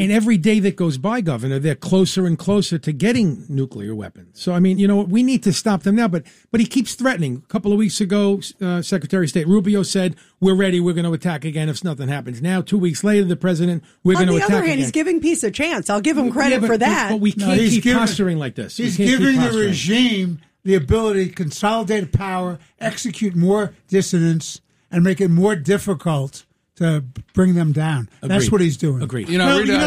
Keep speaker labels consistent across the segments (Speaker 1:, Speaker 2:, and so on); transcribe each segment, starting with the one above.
Speaker 1: And every day that goes by, Governor, they're closer and closer to getting nuclear weapons. So, I mean, we need to stop them now. But he keeps threatening. A couple of weeks ago, Secretary of State Rubio said, we're ready. We're going to attack again if nothing happens. Now, 2 weeks later, the president, we're going to attack again.
Speaker 2: On the other hand, he's giving peace a chance. I'll give him credit for that.
Speaker 1: But we can't keep posturing like this.
Speaker 3: He's giving the regime the ability to consolidate power, execute more dissidents, and make it more difficult to bring them down.
Speaker 1: Agreed.
Speaker 3: That's what he's doing.
Speaker 1: Agreed.
Speaker 3: Finish.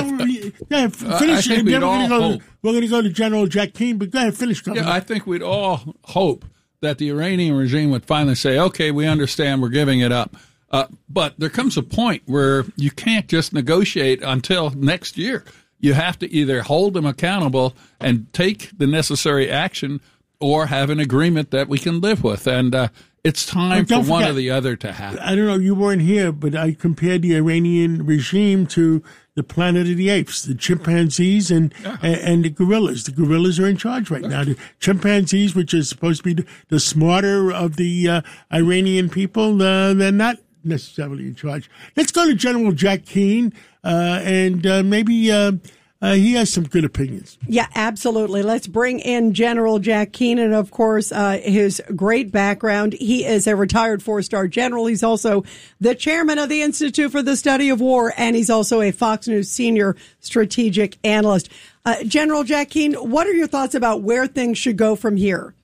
Speaker 3: We're going to go to General Jack Keane, but go ahead, finish.
Speaker 4: Yeah, I think we'd all hope that the Iranian regime would finally say, okay, we understand, we're giving it up. But there comes a point where you can't just negotiate until next year. You have to either hold them accountable and take the necessary action or have an agreement that we can live with. And it's time for one or the other to happen.
Speaker 3: I don't know, you weren't here, but I compared the Iranian regime to the Planet of the Apes, the chimpanzees and the gorillas. The gorillas are in charge right now. The chimpanzees, which is supposed to be the smarter of the Iranian people, they're not necessarily in charge. Let's go to General Jack Keane, and maybe he has some good opinions.
Speaker 2: Yeah, absolutely. Let's bring in General Jack Keane, and of course, his great background. He is a retired 4-star general. He's also the chairman of the Institute for the Study of War, and he's also a Fox News senior strategic analyst. General Jack Keane, what are your thoughts about where things should go from here?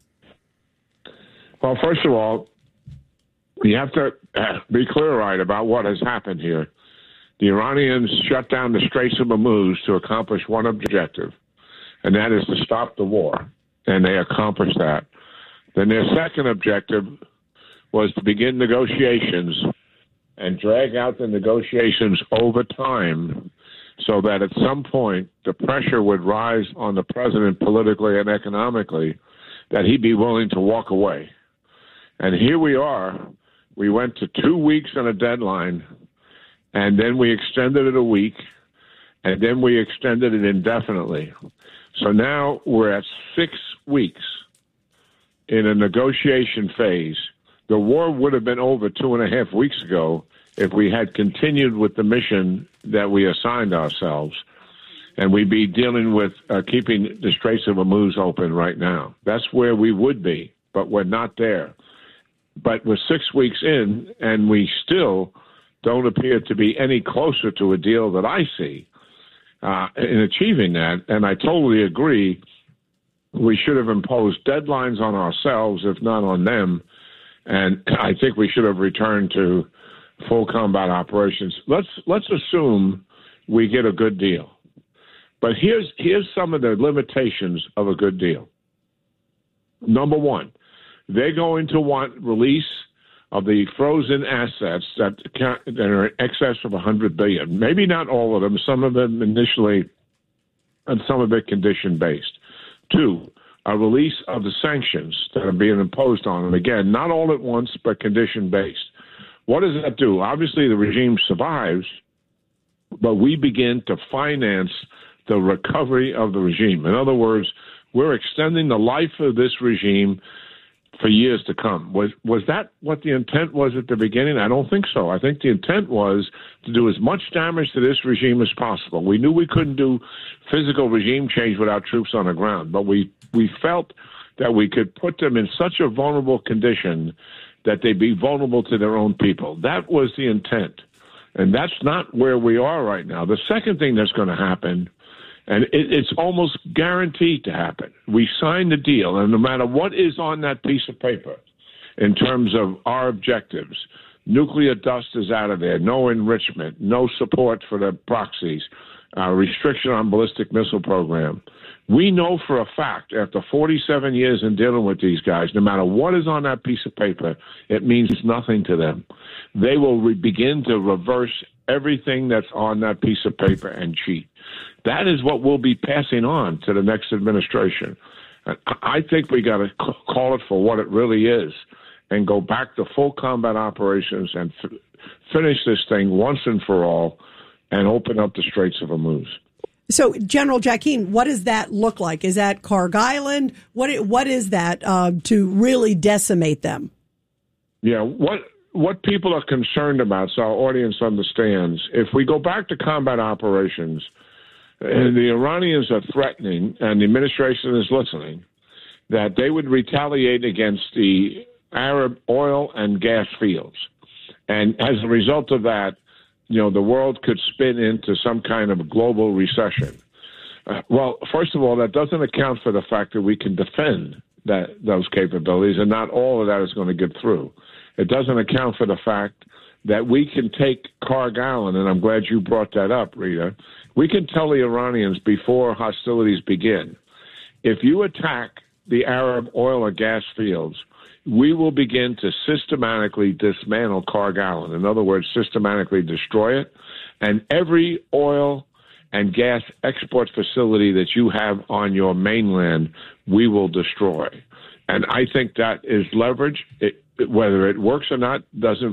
Speaker 5: Well, first of all, we have to be clear-eyed about what has happened here. The Iranians shut down the Straits of Hormuz to accomplish one objective, and that is to stop the war, and they accomplished that. Then their second objective was to begin negotiations and drag out the negotiations over time so that at some point the pressure would rise on the president politically and economically that he'd be willing to walk away. And here we are. We went to 2 weeks on a deadline, and then we extended it a week, and then we extended it indefinitely. So now we're at 6 weeks in a negotiation phase. The war would have been over 2.5 weeks ago if we had continued with the mission that we assigned ourselves, and we'd be dealing with keeping the Straits of Hormuz open right now. That's where we would be, but we're not there. But we're 6 weeks in, and we still don't appear to be any closer to a deal that I see in achieving that. And I totally agree. We should have imposed deadlines on ourselves, if not on them. And I think we should have returned to full combat operations. Let's assume we get a good deal. But here's some of the limitations of a good deal. Number one, they're going to want release of the frozen assets that are in excess of $100 billion. Maybe not all of them, some of them initially, and some of it condition-based. 2, a release of the sanctions that are being imposed on them. Again, not all at once, but condition-based. What does that do? Obviously, the regime survives, but we begin to finance the recovery of the regime. In other words, we're extending the life of this regime for years to come. Was that what the intent was at the beginning? I don't think so. I think the intent was to do as much damage to this regime as possible. We knew we couldn't do physical regime change without troops on the ground, but we felt that we could put them in such a vulnerable condition that they'd be vulnerable to their own people. That was the intent, and that's not where we are right now. The second thing that's going to happen, and it's almost guaranteed to happen. We signed the deal, and no matter what is on that piece of paper in terms of our objectives, nuclear dust is out of there, no enrichment, no support for the proxies, restriction on ballistic missile program. We know for a fact, after 47 years in dealing with these guys, no matter what is on that piece of paper, it means nothing to them. They will begin to reverse everything that's on that piece of paper and cheat. That is what we'll be passing on to the next administration. And I think we got to call it for what it really is and go back to full combat operations and finish this thing once and for all and open up the Straits of Hormuz.
Speaker 2: So, General Jack Keane, what does that look like? Is that Karg Island? What is that to really decimate them?
Speaker 5: Yeah, what people are concerned about, so our audience understands, if we go back to combat operations, The Iranians are threatening, and the administration is listening, that they would retaliate against the Arab oil and gas fields. And as a result of that, the world could spin into some kind of global recession. Well, first of all, that doesn't account for the fact that we can defend those capabilities, and not all of that is going to get through. It doesn't account for the fact that we can take Cargallen, and I'm glad you brought that up, Rita. We can tell the Iranians before hostilities begin, if you attack the Arab oil or gas fields, we will begin to systematically dismantle Cargallen. In other words, systematically destroy it. And every oil and gas export facility that you have on your mainland, we will destroy. And I think that is leverage. Whether it works or not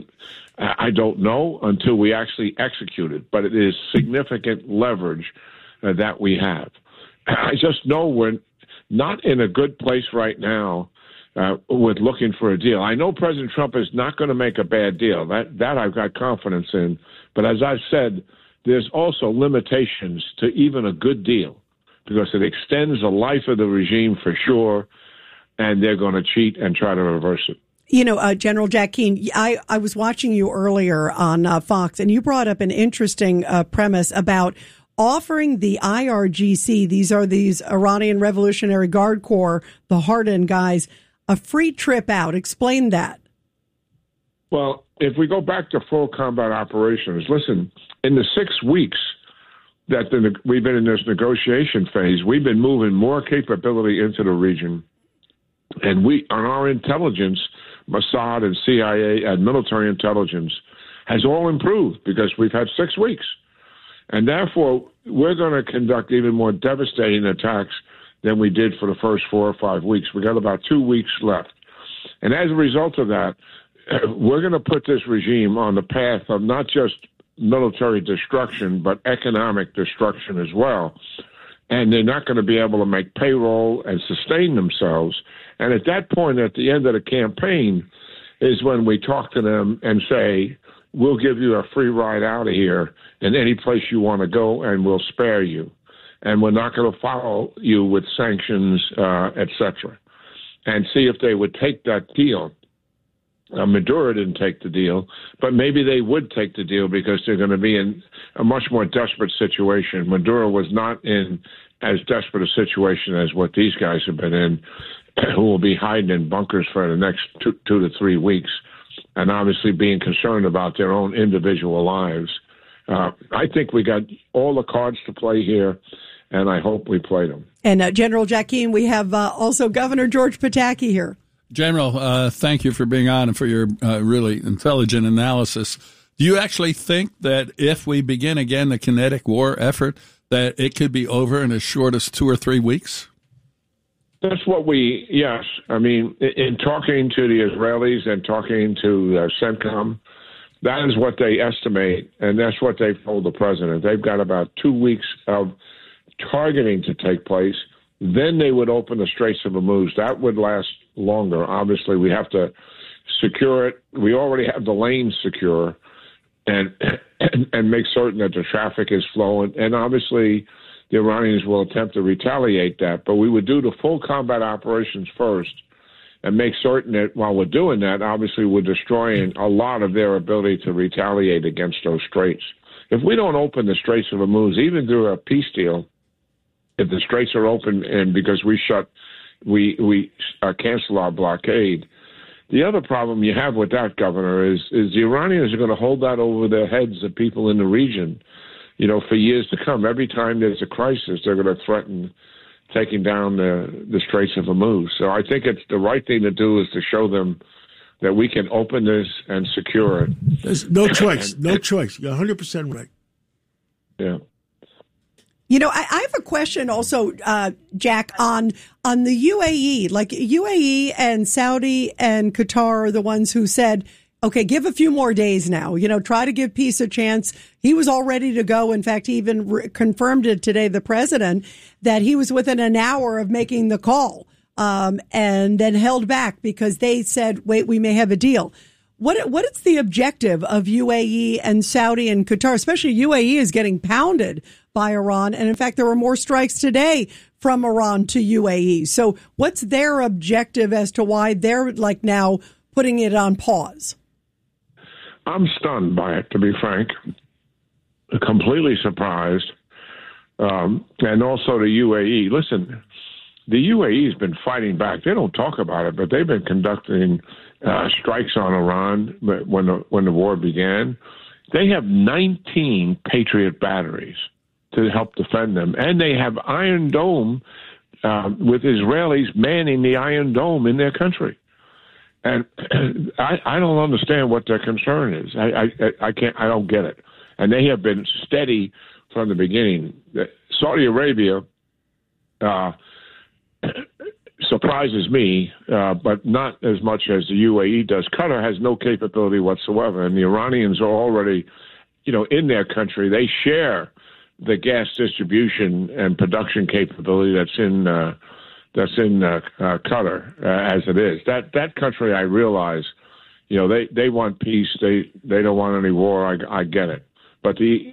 Speaker 5: I don't know until we actually execute it. But it is significant leverage that we have. I just know we're not in a good place right now with looking for a deal. I know President Trump is not going to make a bad deal. That I've got confidence in. But as I've said, there's also limitations to even a good deal because it extends the life of the regime for sure, and they're going to cheat and try to reverse it.
Speaker 2: General Jack Keane, I was watching you earlier on Fox, and you brought up an interesting premise about offering the IRGC, these Iranian Revolutionary Guard Corps, the hardened guys, a free trip out. Explain that.
Speaker 5: Well, if we go back to full combat operations, listen, in the 6 weeks that we've been in this negotiation phase, we've been moving more capability into the region. And on our intelligence, Mossad and CIA and military intelligence has all improved because we've had 6 weeks. And therefore, we're going to conduct even more devastating attacks than we did for the first 4 or 5 weeks. We got about 2 weeks left. And as a result of that, we're going to put this regime on the path of not just military destruction, but economic destruction as well. And they're not going to be able to make payroll and sustain themselves. And at that point, at the end of the campaign, is when we talk to them and say, we'll give you a free ride out of here in any place you want to go, and we'll spare you. And we're not going to follow you with sanctions, et cetera. And see if they would take that deal. Maduro didn't take the deal, but maybe they would take the deal because they're going to be in a much more desperate situation. Maduro was not in as desperate a situation as what these guys have been in, who will be hiding in bunkers for the next 2 to 3 weeks, and obviously being concerned about their own individual lives. I think we got all the cards to play here, and I hope we play them.
Speaker 2: And General Jack Keane, we have also Governor George Pataki here.
Speaker 4: General, thank you for being on and for your really intelligent analysis. Do you actually think that if we begin again the kinetic war effort, that it could be over in as short as 2 or 3 weeks?
Speaker 5: That's what yes. I mean, in talking to the Israelis and talking to CENTCOM, that is what they estimate, and that's what they've told the president. They've got about 2 weeks of targeting to take place. Then they would open the Straits of Hormuz. That would last longer. Obviously, we have to secure it. We already have the lanes secure and make certain that the traffic is flowing. And obviously, the Iranians will attempt to retaliate that. But we would do the full combat operations first and make certain that while we're doing that, obviously, we're destroying a lot of their ability to retaliate against those straits. If we don't open the Straits of Hormuz, even through a peace deal, if the straits are open and because we cancel our blockade, the other problem you have with that, Governor, is the Iranians are going to hold that over the heads of people in the region, for years to come. Every time there's a crisis, they're going to threaten taking down the Straits of Hormuz. So I think it's the right thing to do is to show them that we can open this and secure it.
Speaker 3: There's no choice. No choice. You're 100% right.
Speaker 5: Yeah.
Speaker 2: I have a question also, Jack, on the UAE. Like UAE and Saudi and Qatar are the ones who said, okay, give a few more days now. Try to give peace a chance. He was all ready to go. In fact, he even confirmed it today, the president, that he was within an hour of making the call, and then held back because they said, wait, we may have a deal. What is the objective of UAE and Saudi and Qatar? Especially UAE is getting pounded by Iran. And in fact, there were more strikes today from Iran to UAE. So what's their objective as to why they're like now putting it on pause?
Speaker 5: I'm stunned by it, to be frank. Completely surprised. And also the UAE. Listen, the UAE has been fighting back. They don't talk about it, but they've been conducting strikes on Iran when the war began. They have 19 Patriot batteries to help defend them, and they have Iron Dome with Israelis manning the Iron Dome in their country. And I don't understand what their concern is. I don't get it. And they have been steady from the beginning. Saudi Arabia surprises me, but not as much as the UAE does. Qatar has no capability whatsoever, and the Iranians are already, in their country. They share the gas distribution and production capability that's in Qatar as it is. That country, I realize, they want peace. They don't want any war. I get it, but the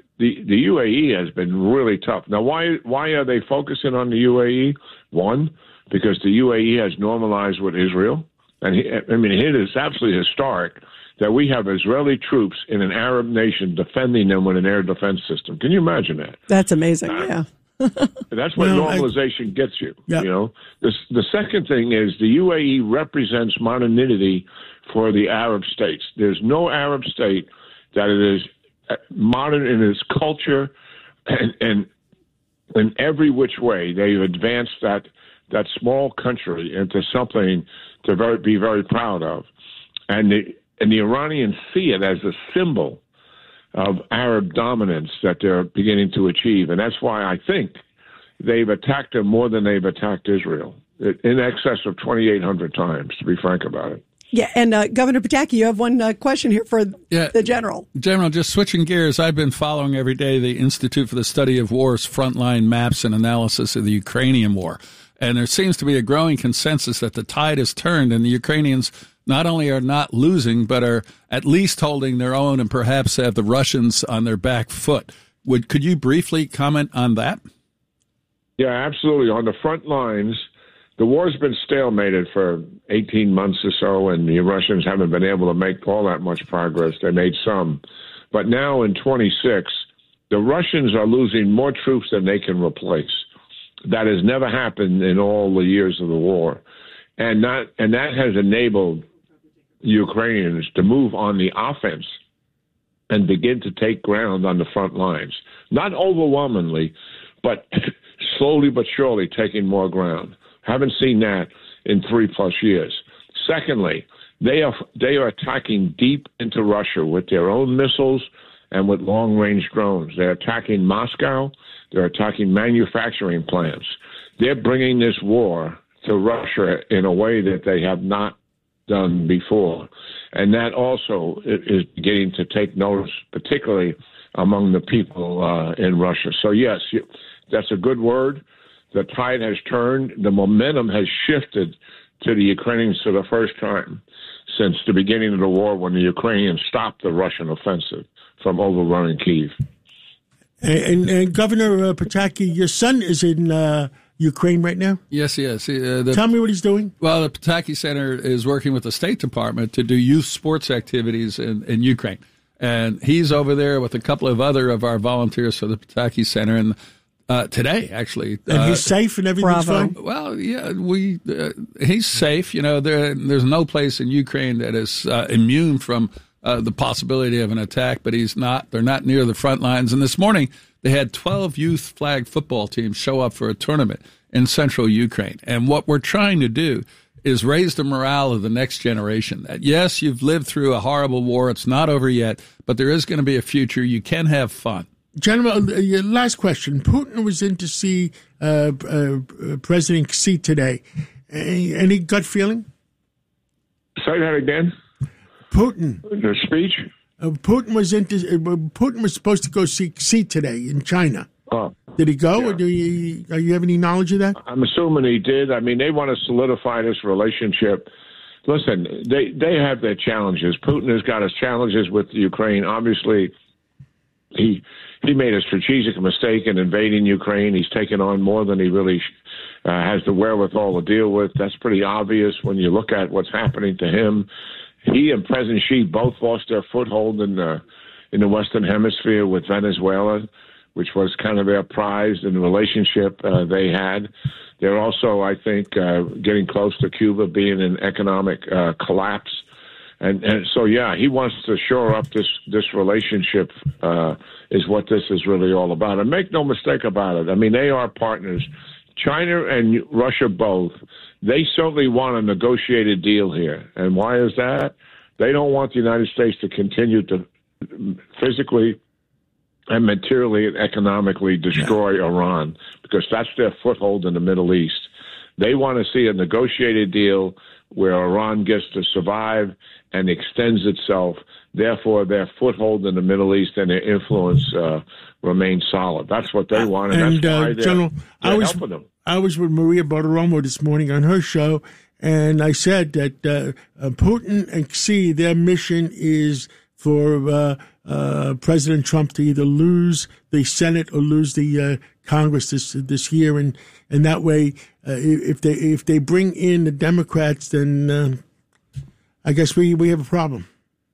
Speaker 5: UAE has been really tough. Now, why are they focusing on the UAE? One, because the UAE has normalized with Israel. And it is absolutely historic that we have Israeli troops in an Arab nation defending them with an air defense system. Can you imagine that?
Speaker 2: That's amazing, yeah.
Speaker 5: That's what normalization gets you. Yep. The second thing is the UAE represents modernity for the Arab states. There's no Arab state that it is modern in its culture and in every which way. They've advanced that small country into something to be very proud of. And the Iranians see it as a symbol of Arab dominance that they're beginning to achieve. And that's why I think they've attacked them more than they've attacked Israel, in excess of 2,800 times, to be frank about it.
Speaker 2: Yeah, and Governor Pataki, you have one question here for the General.
Speaker 4: General, just switching gears, I've been following every day the Institute for the Study of War's frontline maps and analysis of the Ukrainian war. And there seems to be a growing consensus that the tide has turned and the Ukrainians not only are not losing, but are at least holding their own and perhaps have the Russians on their back foot. Could you briefly comment on that?
Speaker 5: Yeah, absolutely. On the front lines, the war's been stalemated for 18 months or so, and the Russians haven't been able to make all that much progress. They made some. But now in 26, the Russians are losing more troops than they can replace. That has never happened in all the years of the war. And that has enabled Ukrainians to move on the offense and begin to take ground on the front lines. Not overwhelmingly, but slowly but surely taking more ground. Haven't seen that in 3+ years. Secondly, they are attacking deep into Russia with their own missiles and with long-range drones. They're attacking Moscow. They're attacking manufacturing plants. They're bringing this war to Russia in a way that they have not done before. And that also is beginning to take notice, particularly among the people in Russia. So, yes, that's a good word. The tide has turned. The momentum has shifted to the Ukrainians for the first time since the beginning of the war, when the Ukrainians stopped the Russian offensive from overrunning Kyiv.
Speaker 3: And Governor Pataki, your son is in Ukraine right now?
Speaker 4: Yes, he is.
Speaker 3: Tell me what he's doing.
Speaker 4: Well, the Pataki Center is working with the State Department to do youth sports activities in Ukraine. And he's over there with a couple of other of our volunteers for the Pataki Center. And today, actually.
Speaker 3: And he's safe and everything's fine?
Speaker 4: Well, yeah, he's safe. There's no place in Ukraine that is immune from the possibility of an attack, but they're not near the front lines. And this morning, they had 12 youth flag football teams show up for a tournament in central Ukraine. And what we're trying to do is raise the morale of the next generation. That, yes, you've lived through a horrible war. It's not over yet, but there is going to be a future. You can have fun.
Speaker 3: Gentlemen, last question. Putin was in to see President Xi today. Any gut feeling?
Speaker 5: Say that again.
Speaker 3: Putin.
Speaker 5: The speech?
Speaker 3: Putin was supposed to go see Xi today in China.
Speaker 5: Oh.
Speaker 3: Did he go,
Speaker 5: yeah.
Speaker 3: Or do you have any knowledge of that?
Speaker 5: I'm assuming he did. I mean, they want to solidify this relationship. Listen, they have their challenges. Putin has got his challenges with Ukraine. Obviously, he made a strategic mistake in invading Ukraine. He's taken on more than he really has the wherewithal to deal with. That's pretty obvious when you look at what's happening to him. He and President Xi both lost their foothold in the Western Hemisphere with Venezuela, which was kind of their prize in the relationship they had. They're also, I think, getting close to Cuba being in economic collapse. And so, yeah, he wants to shore up this relationship is what this is really all about. And make no mistake about it. I mean, they are partners. China and Russia both, they certainly want a negotiated deal here. And why is that? They don't want the United States to continue to physically and materially and economically destroy Iran, because that's their foothold in the Middle East. They want to see a negotiated deal where Iran gets to survive and extends itself. Therefore, their foothold in the Middle East and their influence remains solid. That's what they want, and that's why
Speaker 3: General,
Speaker 5: they're helping them.
Speaker 3: I was with Maria Bartiromo this morning on her show, and I said that Putin and Xi, their mission is for President Trump to either lose the Senate or lose the Congress this year, and that way, if they bring in the Democrats, then I guess we have a problem.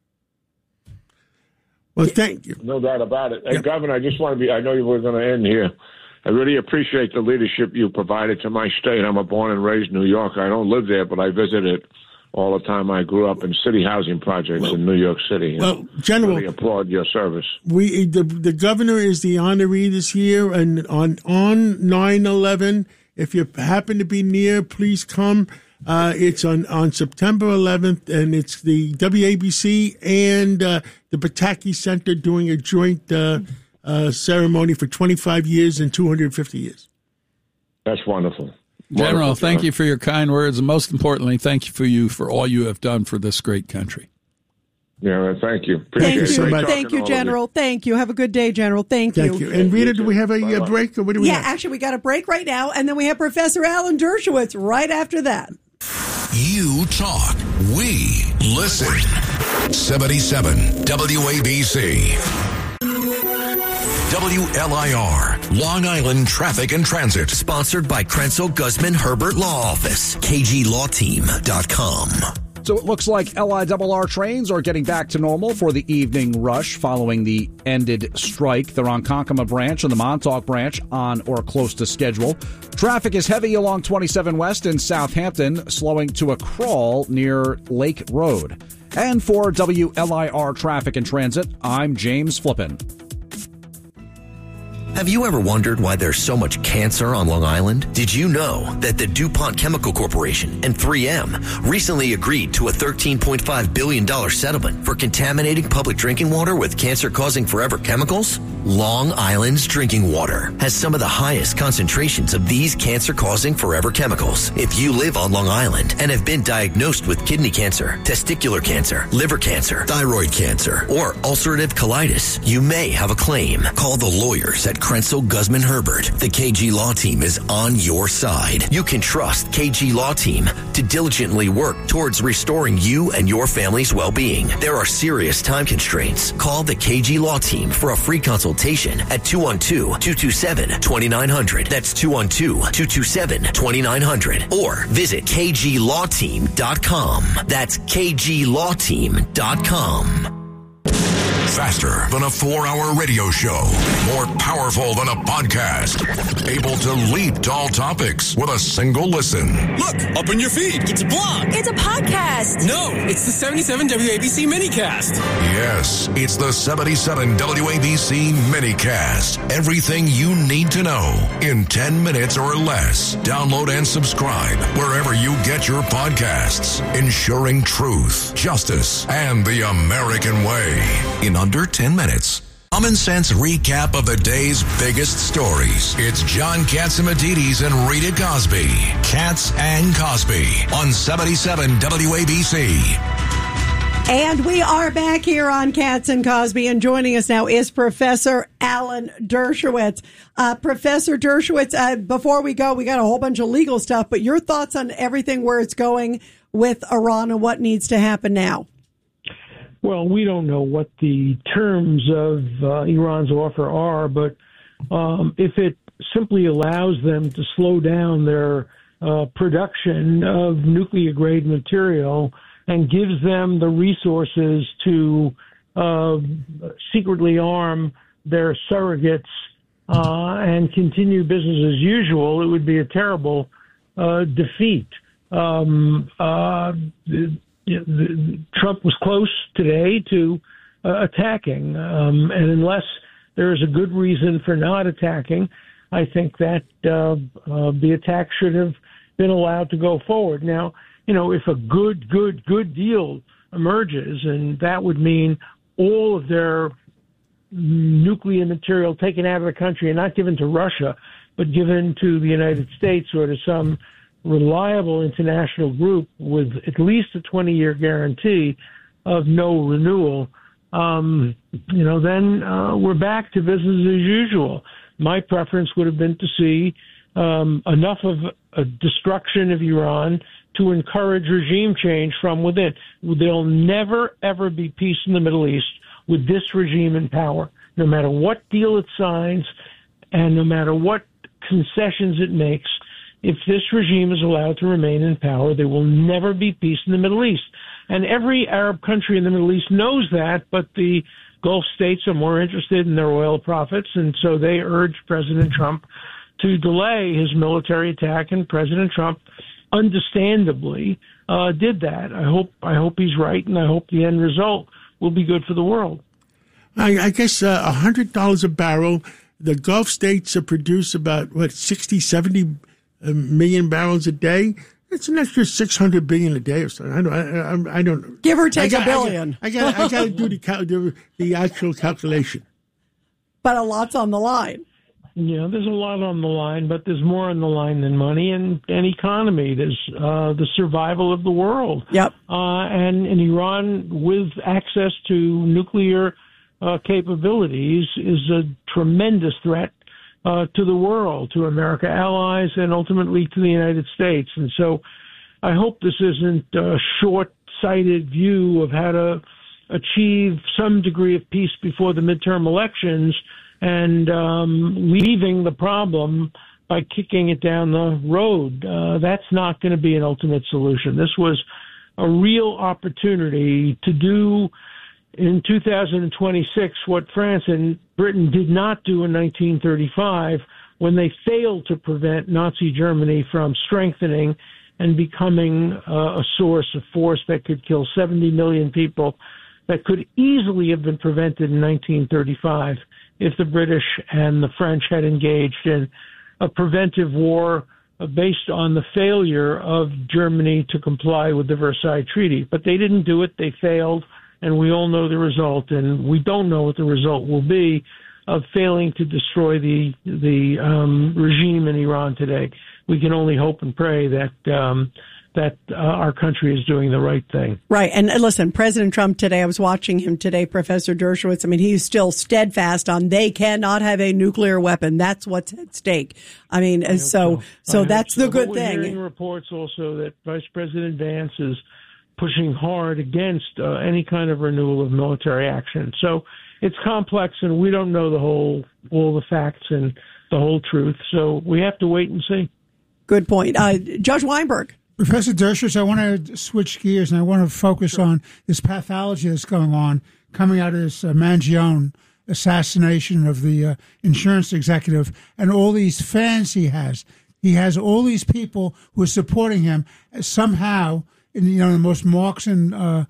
Speaker 3: Well, thank you.
Speaker 5: No doubt about it. Hey, Governor, I just want to I know you were going to end here. I really appreciate the leadership you provided to my state. I'm a born and raised New Yorker. I don't live there, but I visit it all the time. I grew up in city housing projects in New York City.
Speaker 3: Well, General,
Speaker 5: really applaud your service.
Speaker 3: The governor is the honoree this year, and on 9/11, if you happen to be near, please come. It's on September 11th, and it's the WABC and the Pataki Center doing a joint ceremony for 25 years and 250 years.
Speaker 5: That's wonderful.
Speaker 4: General, thank you for your kind words, and most importantly, thank you for all you have done for this great country.
Speaker 5: Yeah, thank you. Appreciate
Speaker 2: Thank you
Speaker 3: so much.
Speaker 2: Thank you, General. Thank you. Have a good day, General. Thank you.
Speaker 3: Thank you. And Rita, do we have a break, or what do we have?
Speaker 2: Yeah, actually, we got a break right now, and then we have Professor Alan Dershowitz right after that.
Speaker 6: You talk, we listen. 77 WABC. WLIR, Long Island Traffic and Transit.
Speaker 7: Sponsored by Krenzel Guzman Herbert Law Office. KGLawTeam.com.
Speaker 8: So it looks like LIRR trains are getting back to normal for the evening rush following the ended strike. The Ronkonkoma branch and the Montauk branch on or close to schedule. Traffic is heavy along 27 West in Southampton, slowing to a crawl near Lake Road. And for WLIR Traffic and Transit, I'm James Flippin.
Speaker 7: Have you ever wondered why there's so much cancer on Long Island? Did you know that the DuPont Chemical Corporation and 3M recently agreed to a $13.5 billion settlement for contaminating public drinking water with cancer-causing forever chemicals? Long Island's drinking water has some of the highest concentrations of these cancer-causing forever chemicals. If you live on Long Island and have been diagnosed with kidney cancer, testicular cancer, liver cancer, thyroid cancer, or ulcerative colitis, you may have a claim. Call the lawyers at Krenzel Guzman Herbert. The KG Law Team is on your side. You can trust KG Law Team to diligently work towards restoring you and your family's well-being. There are serious time constraints. Call the KG Law Team for a free consultation at 212-227-2900. That's 212-227-2900. Or visit KGLawTeam.com. That's KGLawTeam.com.
Speaker 6: Faster than a 4-hour radio show. More powerful than a podcast. Able to leap to all topics with a single listen.
Speaker 9: Look, up in your feed. It's a blog.
Speaker 10: It's a podcast.
Speaker 9: No, it's the 77 WABC minicast.
Speaker 6: Yes, it's the 77 WABC minicast. Everything you need to know in 10 minutes or less. Download and subscribe wherever you get your podcasts. Ensuring truth, justice, and the American way in under 10 minutes. Common sense recap of the day's biggest stories. It's John Catsimatidis and Rita Cosby. Katz and Cosby on 77 WABC.
Speaker 2: And we are back here on Katz and Cosby, and joining us now is Professor Alan Dershowitz. Professor Dershowitz, before we go, we got a whole bunch of legal stuff, but your thoughts on everything where it's going with Iran and what needs to happen now?
Speaker 10: Well, we don't know what the terms of Iran's offer are, but if it simply allows them to slow down their production of nuclear-grade material and gives them the resources to secretly arm their surrogates and continue business as usual, it would be a terrible defeat. Trump was close today to attacking, and unless there is a good reason for not attacking, I think that the attack should have been allowed to go forward. Now, if a good deal emerges, and that would mean all of their nuclear material taken out of the country and not given to Russia, but given to the United States or to some reliable international group with at least a 20-year guarantee of no renewal, then we're back to business as usual. My preference would have been to see enough of a destruction of Iran to encourage regime change from within. There'll never, ever be peace in the Middle East with this regime in power, no matter what deal it signs and no matter what concessions it makes. If this regime is allowed to remain in power, there will never be peace in the Middle East. And every Arab country in the Middle East knows that, but the Gulf states are more interested in their oil profits, and so they urged President Trump to delay his military attack, and President Trump understandably did that. I hope he's right, and I hope the end result will be good for the world.
Speaker 3: I guess $100 a barrel. The Gulf states produce about 60, 70 million barrels a day. It's an extra 600 billion a day or something. I don't
Speaker 2: give or take a billion.
Speaker 3: I got to do the actual calculation.
Speaker 2: But a lot's on the line.
Speaker 10: Yeah, there's a lot on the line, but there's more on the line than money and economy. There's the survival of the world.
Speaker 2: Yep.
Speaker 10: And in Iran, with access to nuclear capabilities, is a tremendous threat to the world, to America allies, and ultimately to the United States. And so I hope this isn't a short-sighted view of how to achieve some degree of peace before the midterm elections and leaving the problem by kicking it down the road. That's not going to be an ultimate solution. This was a real opportunity to do in 2026 what France and Britain did not do in 1935 when they failed to prevent Nazi Germany from strengthening and becoming a source of force that could kill 70 million people, that could easily have been prevented in 1935 if the British and the French had engaged in a preventive war based on the failure of Germany to comply with the Versailles Treaty. But they didn't do it. They failed. And we all know the result, and we don't know what the result will be of failing to destroy the regime in Iran today. We can only hope and pray that our country is doing the right thing.
Speaker 2: Right. And listen, President Trump today, I was watching him today, Professor Dershowitz. I mean, he's still steadfast on they cannot have a nuclear weapon. That's what's at stake. I mean, so that's the good thing.
Speaker 10: We're hearing reports also that Vice President Vance is pushing hard against any kind of renewal of military action. So it's complex, and we don't know all the facts and the whole truth. So we have to wait and see.
Speaker 2: Good point. Judge Weinberg.
Speaker 11: Professor Dershowitz, I want to switch gears, and I want to focus on this pathology that's going on, coming out of this Mangione assassination of the insurance executive and all these fans he has. He has all these people who are supporting him somehow in the most Marxian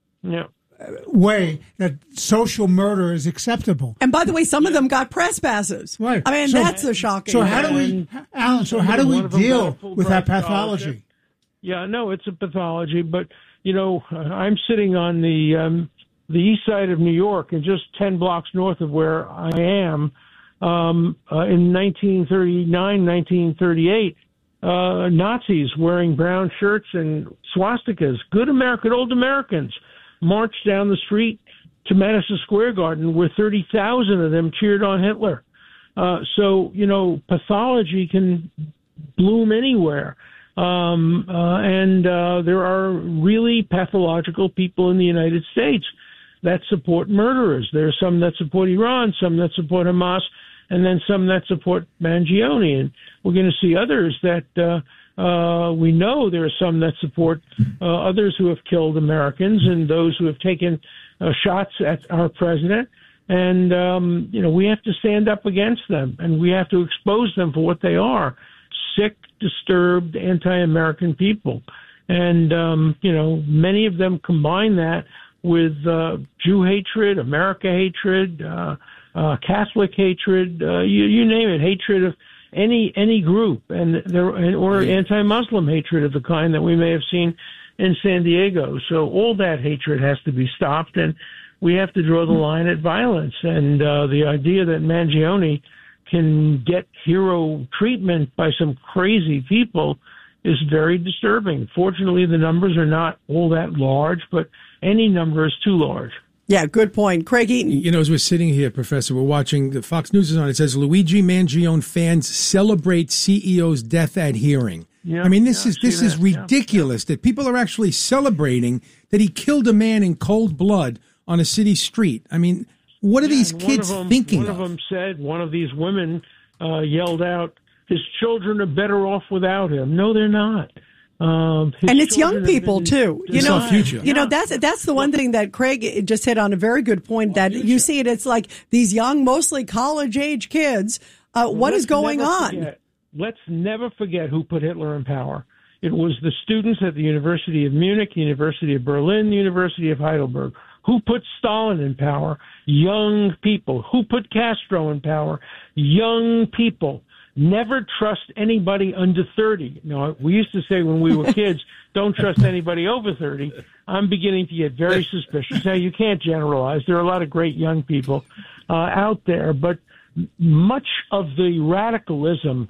Speaker 11: way that social murder is acceptable.
Speaker 2: And by the way, some of them got press passes.
Speaker 11: Right.
Speaker 2: I mean, that's the shocking.
Speaker 11: So how do we, Alan? So how do we deal with that pathology?
Speaker 10: Yeah, no, it's a pathology. But I'm sitting on the east side of New York, and just 10 blocks north of where I am. In 1939, 1938. Nazis wearing brown shirts and swastikas, good old Americans, marched down the street to Madison Square Garden where 30,000 of them cheered on Hitler. So pathology can bloom anywhere. And there are really pathological people in the United States. that support murderers. There are some that support Iran, some that support Hamas, and then some that support Mangione. And we're going to see others that we know there are some that support others who have killed Americans and those who have taken shots at our president. And, we have to stand up against them, and we have to expose them for what they are, sick, disturbed, anti-American people. And, many of them combine that with Jew hatred, America hatred, Catholic hatred, you name it, hatred of any group, or anti-Muslim hatred of the kind that we may have seen in San Diego. So all that hatred has to be stopped, and we have to draw the line at violence. And the idea that Mangione can get hero treatment by some crazy people is very disturbing. Fortunately, the numbers are not all that large, but any number is too large.
Speaker 2: Yeah, good point. Craig Eaton.
Speaker 1: As we're sitting here, Professor, we're watching, the Fox News is on. It says, Luigi Mangione fans celebrate CEO's death at hearing.
Speaker 10: Yeah,
Speaker 1: I mean, this is ridiculous that people are actually celebrating that he killed a man in cold blood on a city street. I mean, what are these kids thinking of?
Speaker 10: One of them said, one of these women yelled out, his children are better off without him. No, they're not.
Speaker 2: And it's young people too.
Speaker 1: Future.
Speaker 2: That's the one thing that Craig just hit on, a very good point, that you see it. It's like these young, mostly college age kids. What is going on?
Speaker 10: Let's never forget who put Hitler in power. It was the students at the University of Munich, the University of Berlin, the University of Heidelberg. Who put Stalin in power? Young people. Who put Castro in power? Young people. Never trust anybody under 30. We used to say when we were kids, don't trust anybody over 30. I'm beginning to get very suspicious. Now, you can't generalize. There are a lot of great young people out there, but much of the radicalism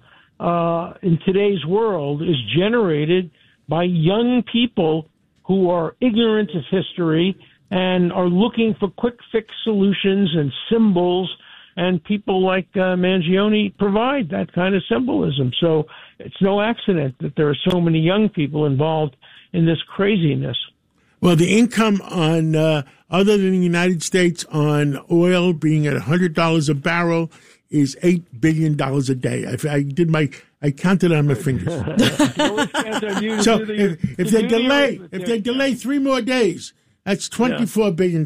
Speaker 10: in today's world is generated by young people who are ignorant of history and are looking for quick fix solutions and symbols. And people like Mangione provide that kind of symbolism. So it's no accident that there are so many young people involved in this craziness.
Speaker 3: Well, the income on, other than the United States, on oil being at $100 a barrel is $8 billion a day. I counted on my fingers. So if they delay 3 more days, that's $24 billion.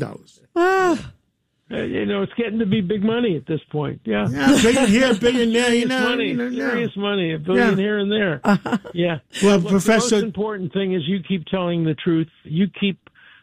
Speaker 10: It's getting to be big money at this point. Yeah,
Speaker 3: billion here, billion there.
Speaker 10: Serious money, $1 billion here and there. Yeah.
Speaker 3: Well,
Speaker 10: look,
Speaker 3: Professor,
Speaker 10: the most important thing is you keep telling the truth. You keep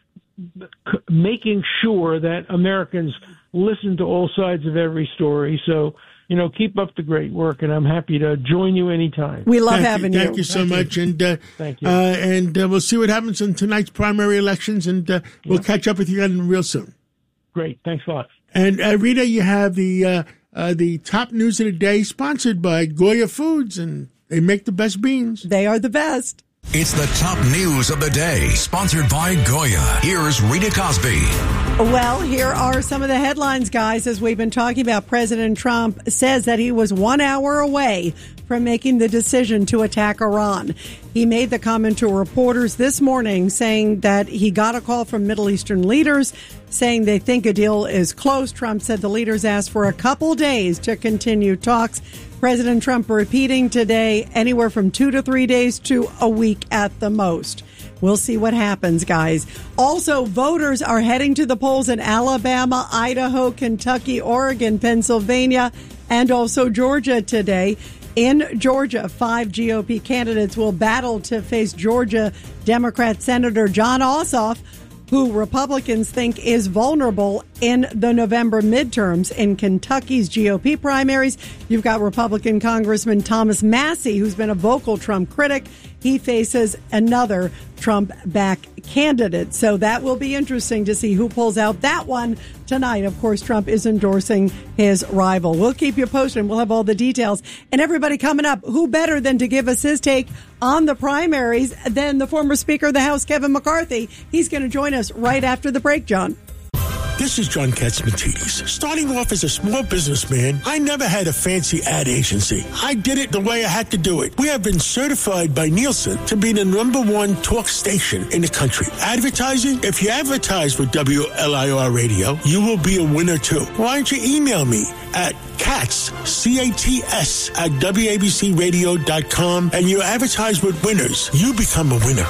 Speaker 10: making sure that Americans listen to all sides of every story. So, keep up the great work, and I'm happy to join you anytime.
Speaker 2: We love having you.
Speaker 3: Thank you so much. And
Speaker 10: thank you.
Speaker 3: And we'll see what happens in tonight's primary elections, and we'll catch up with you again real soon.
Speaker 10: Great. Thanks a lot.
Speaker 3: And Rita, you have the top news of the day, sponsored by Goya Foods, and they make the best beans.
Speaker 2: They are the best.
Speaker 6: It's the top news of the day, sponsored by Goya. Here's Rita Cosby.
Speaker 2: Well, here are some of the headlines, guys. As we've been talking about, President Trump says that he was 1 hour away from making the decision to attack Iran. He made the comment to reporters this morning saying that he got a call from Middle Eastern leaders saying they think a deal is close. Trump said the leaders asked for a couple days to continue talks. President Trump repeating today anywhere from 2 to 3 days to a week at the most. We'll see what happens, guys. Also, voters are heading to the polls in Alabama, Idaho, Kentucky, Oregon, Pennsylvania, and also Georgia today. In Georgia, 5 GOP candidates will battle to face Georgia Democrat Senator Jon Ossoff, who Republicans think is vulnerable in the November midterms. In Kentucky's GOP primaries, you've got Republican Congressman Thomas Massie, who's been a vocal Trump critic. He faces another Trump-backed candidate. So that will be interesting to see who pulls out that one tonight. Of course, Trump is endorsing his rival. We'll keep you posted, and we'll have all the details. And everybody coming up, who better than to give us his take on the primaries than the former Speaker of the House, Kevin McCarthy? He's going to join us right after the break, John.
Speaker 3: This is John Katzmatidis. Starting off as a small businessman, I never had a fancy ad agency. I did it the way I had to do it. We have been certified by Nielsen to be the #1 talk station in the country. Advertising? If you advertise with WLIR Radio, you will be a winner too. Why don't you email me at Katz, C-A-T-S, at WABCRadio.com, and you advertise with winners. You become a winner.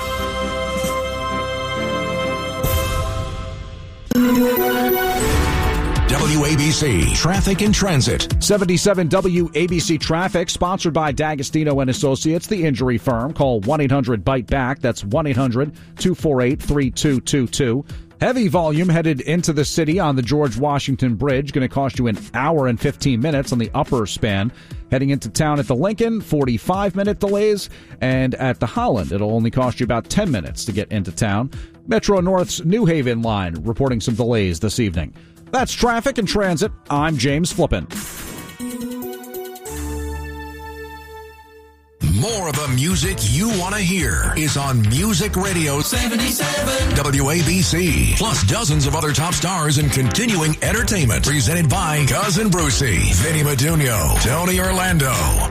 Speaker 6: WABC Traffic and Transit.
Speaker 8: 77 WABC Traffic, sponsored by D'Agostino and Associates, the injury firm. Call 1-800-BITE-BACK. That's 1-800-248-3222. Heavy volume headed into the city on the George Washington Bridge. Going to cost you an hour and 15 minutes on the upper span. Heading into town at the Lincoln, 45-minute delays. And at the Holland, it'll only cost you about 10 minutes to get into town. Metro North's New Haven line reporting some delays this evening. That's Traffic and Transit. I'm James Flippin.
Speaker 6: More of the music you want to hear is on Music Radio 77 WABC. Plus dozens of other top stars and continuing entertainment. Presented by Cousin Brucey, Vinny Madunio, Tony Orlando,